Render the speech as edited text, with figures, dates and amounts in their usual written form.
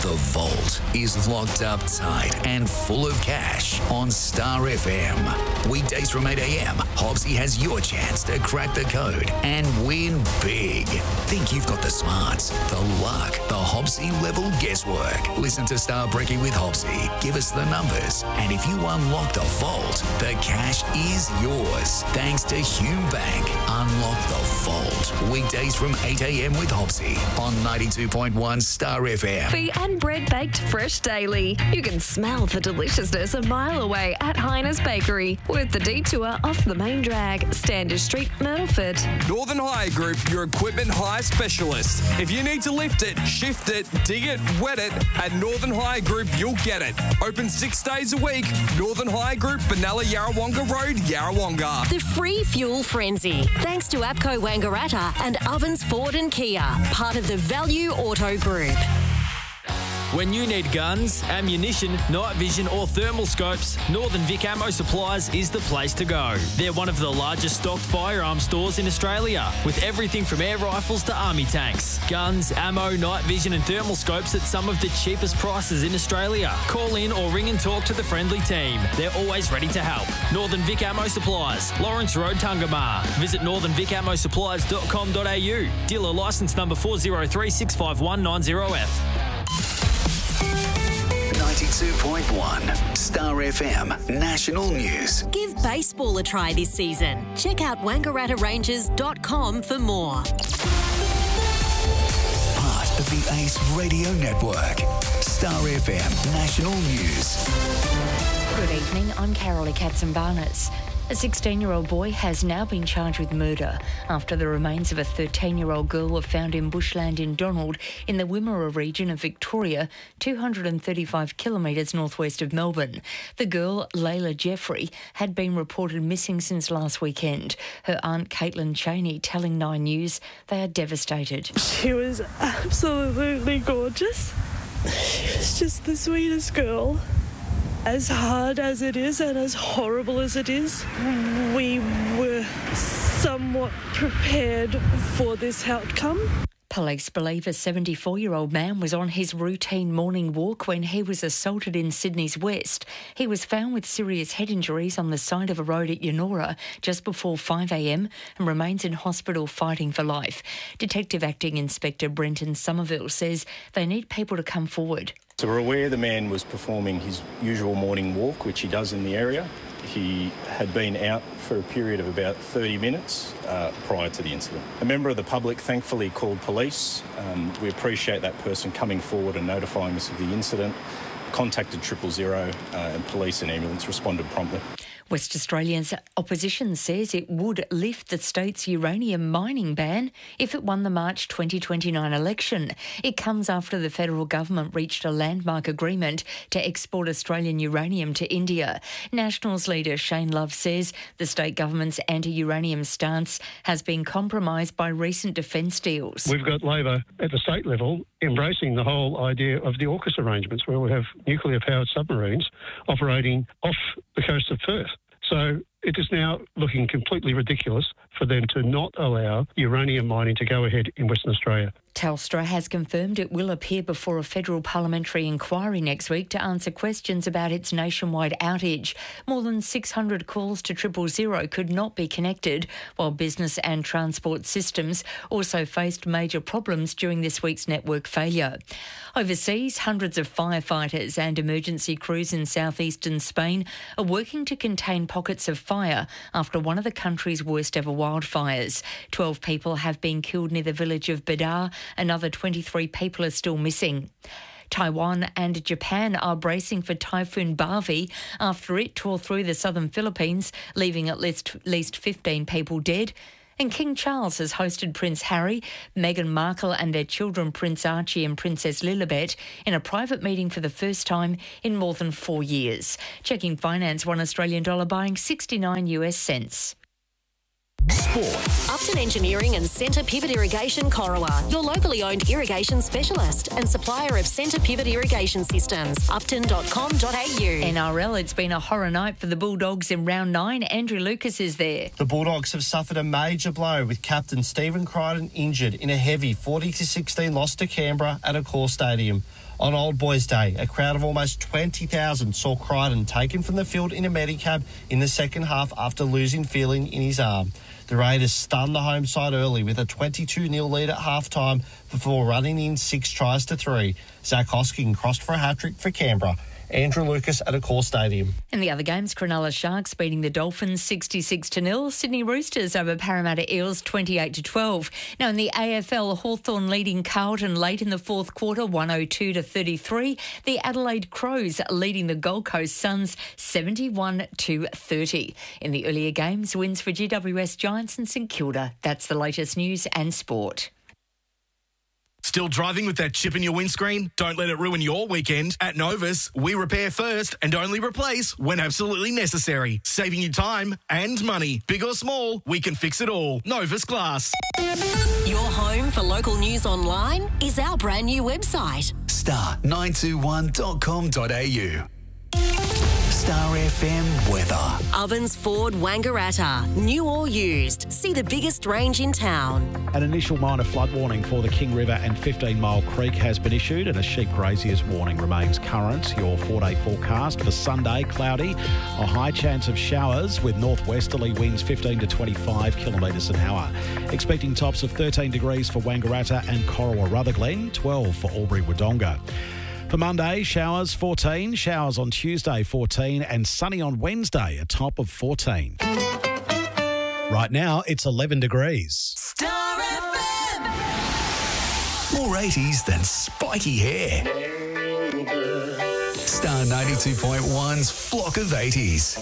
The Vault is locked up tight and full of cash on Star FM. Weekdays from 8 a.m, Hobbsy has your chance to crack the code and win big. Think you've got the smarts, the luck, the Hobbsy level guesswork. Listen to Star Brekkie with Hobbsy. Give us the numbers. And if you unlock the Vault, the cash is yours. Thanks to Hume Bank. Unlock the Vault. Weekdays from 8 a.m. with Hobbsy on 92.1 Star FM. Coffee and bread baked fresh daily. You can smell the deliciousness a mile away at Heine's Bakery with the detour off the main drag, Standish Street, Myrtleford. Northern Hire Group, your equipment hire specialist. If you need to lift it, shift it, dig it, wet it, at Northern Hire Group, you'll get it. Open 6 days a week. Northern Hire Group, Benalla Yarrawonga Road, Yarrawonga. The free fuel frenzy, thanks to APCO Wangaratta and Ovens Ford and Kia, part of the Value Auto Group. When you need guns, ammunition, night vision or thermal scopes, Northern Vic Ammo Supplies is the place to go. They're one of the largest stocked firearms stores in Australia, with everything from air rifles to army tanks. Guns, ammo, night vision and thermal scopes at some of the cheapest prices in Australia. Call in or ring and talk to the friendly team. They're always ready to help. Northern Vic Ammo Supplies, Lawrence Road, Tungamar. Visit northernvicamosupplies.com.au. Dealer licence number 403651990F. 92.1 Star FM National News. Give baseball a try this season. Check out wangarattaranges.com for more. Part of the Ace Radio Network. Star FM National News. Good evening, I'm Carolee Katzenbarnes. A 16-year-old boy has now been charged with murder after the remains of a 13-year-old girl were found in bushland in Donald in the Wimmera region of Victoria, 235 kilometres northwest of Melbourne. The girl, Layla Jeffrey, had been reported missing since last weekend. Her aunt, Caitlin Cheney, telling 9 News they are devastated. She was absolutely gorgeous. She was just the sweetest girl. As hard as it is and as horrible as it is, we were somewhat prepared for this outcome. Police believe a 74-year-old man was on his routine morning walk when he was assaulted in Sydney's west. He was found with serious head injuries on the side of a road at Yennora just before 5 a.m. and remains in hospital fighting for life. Detective Acting Inspector Brenton Somerville says they need people to come forward. So we're aware the man was performing his usual morning walk, which he does in the area. He had been out for a period of about 30 minutes prior to the incident. A member of the public thankfully called police. We appreciate that person coming forward and notifying us of the incident. Contacted 000 and police and ambulance responded promptly. West Australia's opposition says it would lift the state's uranium mining ban if it won the March 2029 election. It comes after the federal government reached a landmark agreement to export Australian uranium to India. Nationals leader Shane Love says the state government's anti-uranium stance has been compromised by recent defence deals. We've got Labor at the state level embracing the whole idea of the AUKUS arrangements, where we have nuclear-powered submarines operating off the coast of Perth. So it is now looking completely ridiculous for them to not allow uranium mining to go ahead in Western Australia. Telstra has confirmed it will appear before a federal parliamentary inquiry next week to answer questions about its nationwide outage. More than 600 calls to 000 could not be connected, while business and transport systems also faced major problems during this week's network failure. Overseas, hundreds of firefighters and emergency crews in southeastern Spain are working to contain pockets of fire after one of the country's worst ever wildfires. 12 people have been killed near the village of Badar. Another 23 people are still missing. Taiwan and Japan are bracing for Typhoon Bharvey after it tore through the southern Philippines, leaving at least 15 people dead. And King Charles has hosted Prince Harry, Meghan Markle and their children Prince Archie and Princess Lilibet in a private meeting for the first time in more than 4 years. Checking finance, $1 Australian buying 69 US cents. Sport. Upton Engineering and Centre Pivot Irrigation Corowa, your locally owned irrigation specialist and supplier of centre pivot irrigation systems. Upton.com.au. NRL, it's been a horror night for the Bulldogs in round 9. Andrew Lucas is there. The Bulldogs have suffered a major blow with captain Stephen Crichton injured in a heavy 40-16 loss to Canberra at Accor Stadium. On Old Boys Day, a crowd of almost 20,000 saw Crichton taken from the field in a Medicab in the second half after losing feeling in his arm. The Raiders stunned the home side early with a 22-0 lead at half-time before running in 6 tries to 3. Zach Hosking crossed for a hat-trick for Canberra. Andrew Lucas at Accor Stadium. In the other games, Cronulla Sharks beating the Dolphins 66-0. Sydney Roosters over Parramatta Eels 28-12. Now in the AFL, Hawthorn leading Carlton late in the fourth quarter 102-33. The Adelaide Crows leading the Gold Coast Suns 71-30. In the earlier games, wins for GWS Giants and St Kilda. That's the latest news and sport. Still driving with that chip in your windscreen? Don't let it ruin your weekend. At Novus, we repair first and only replace when absolutely necessary. Saving you time and money. Big or small, we can fix it all. Novus Glass. Your home for local news online is our brand new website. star921.com.au. Star FM weather. Ovens Ford Wangaratta. New or used. See the biggest range in town. An initial minor flood warning for the King River and 15 Mile Creek has been issued, and a sheep grazier's warning remains current. Your 4-day forecast for Sunday, cloudy. A high chance of showers with northwesterly winds 15 to 25 kilometres an hour. Expecting tops of 13 degrees for Wangaratta and Corowa Rutherglen, 12 for Albury Wodonga. For Monday, showers 14, showers on Tuesday 14 and sunny on Wednesday, a top of 14. Right now, it's 11 degrees. Star FM! More 80s than spiky hair. Star 92.1's Flock of 80s.